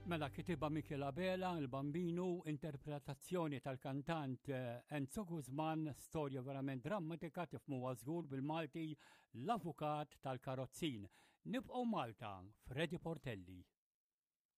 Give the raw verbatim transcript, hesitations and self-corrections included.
Mela kitiba Michela Bela, il-Bambinu, interpretazzjoni tal-kantant Enzo Guzman, storja verament drammatika tifmu żgur bil-Malti, l-avukat tal-karozzin. Nibqgħu Malta, Freddy Portelli.